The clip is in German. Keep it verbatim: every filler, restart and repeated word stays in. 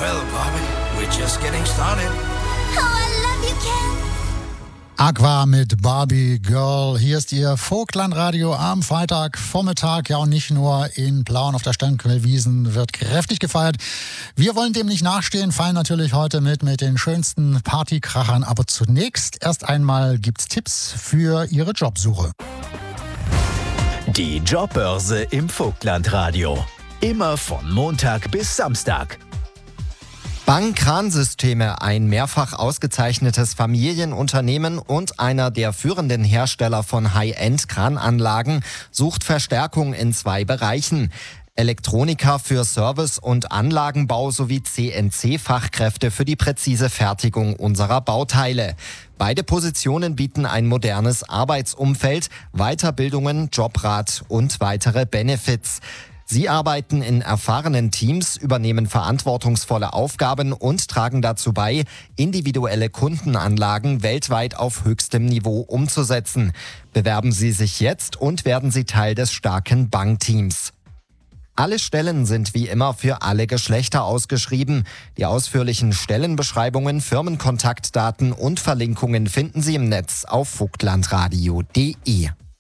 Well, Bobby, we're just getting started. Oh, I love you, Ken. Aqua mit Barbie Girl. Hier ist Ihr Vogtlandradio am Freitagvormittag. Ja, und nicht nur in Plauen auf der Sternquellwiesen wird kräftig gefeiert. Wir wollen dem nicht nachstehen, feiern natürlich heute mit mit den schönsten Partykrachern. Aber zunächst erst einmal gibt's Tipps für Ihre Jobsuche. Die Jobbörse im Vogtlandradio. Immer von Montag bis Samstag. Bang-Kransysteme, ein mehrfach ausgezeichnetes Familienunternehmen und einer der führenden Hersteller von High-End-Krananlagen, sucht Verstärkung in zwei Bereichen. Elektroniker für Service- und Anlagenbau sowie C N C-Fachkräfte für die präzise Fertigung unserer Bauteile. Beide Positionen bieten ein modernes Arbeitsumfeld, Weiterbildungen, Jobrat und weitere Benefits. Sie arbeiten in erfahrenen Teams, übernehmen verantwortungsvolle Aufgaben und tragen dazu bei, individuelle Kundenanlagen weltweit auf höchstem Niveau umzusetzen. Bewerben Sie sich jetzt und werden Sie Teil des starken Bang-Teams. Alle Stellen sind wie immer für alle Geschlechter ausgeschrieben. Die ausführlichen Stellenbeschreibungen, Firmenkontaktdaten und Verlinkungen finden Sie im Netz auf vogtlandradio punkt de.